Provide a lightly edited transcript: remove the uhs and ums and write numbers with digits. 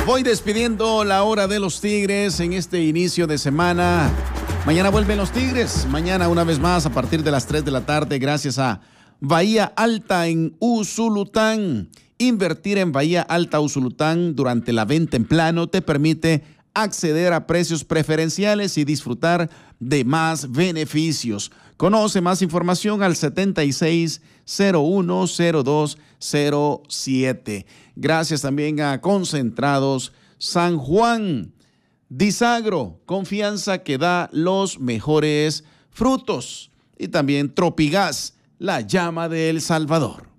Voy despidiendo la hora de los Tigres en este inicio de semana. Mañana vuelven los Tigres. Mañana una vez más a partir de las 3 de la tarde gracias a Bahía Alta en Usulután. Invertir en Bahía Alta Usulután durante la venta en plano te permite acceder a precios preferenciales y disfrutar de más beneficios. Conoce más información al 76010207. Gracias también a Concentrados San Juan. Disagro, confianza que da los mejores frutos. Y también Tropigas, la llama de El Salvador.